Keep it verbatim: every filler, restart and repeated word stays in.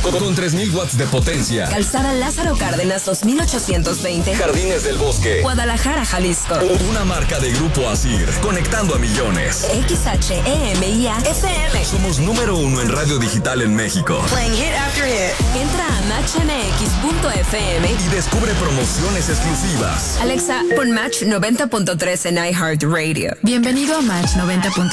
con tres mil watts de potencia. Calzada Lázaro Cárdenas dos mil ochocientos veinte. Jardines del Bosque, Guadalajara, Jalisco. Una marca de Grupo Asir, conectando a millones. X H E M I A F M. Somos número uno en radio digital en México. Playing hit after hit. Entra a match m x punto f m y descubre promociones exclusivas. Alexa, pon Match noventa punto tres en iHeartRadio. Bienvenido a Match noventa punto tres.